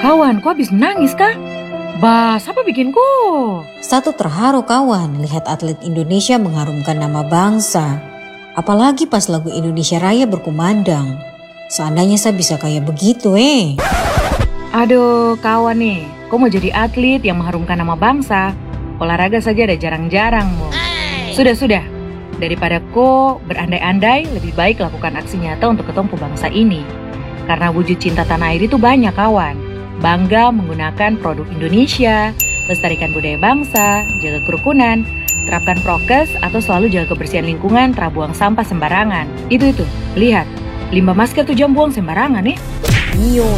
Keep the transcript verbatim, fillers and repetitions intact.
Kawan, kau habis nangis kah? Bah, siapa bikin kau? Satu terharu kawan, lihat atlet Indonesia mengharumkan nama bangsa. Apalagi pas lagu Indonesia Raya berkumandang. Seandainya saya bisa kayak begitu eh. Aduh kawan nih, kau mau jadi atlet yang mengharumkan nama bangsa? Olahraga saja ada jarang-jarang mo. Sudah-sudah, daripada kau berandai-andai, lebih baik lakukan aksi nyata untuk ketompo bangsa ini. Karena wujud cinta tanah air itu banyak kawan. Bangga menggunakan produk Indonesia, lestarikan budaya bangsa, jaga kerukunan, terapkan prokes atau selalu jaga kebersihan lingkungan, tak buang sampah sembarangan. Itu-itu, lihat, limbah masker tuh jangan buang sembarangan ya. Iyo,